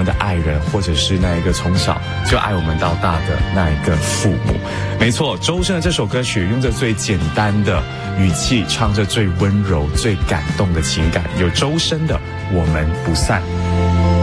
的爱人，或者是那一个从小就爱我们到大的那一个父母。没错，周深的这首歌曲用着最简单的语气，唱着最温柔最感动的情感，有周深的我们不散。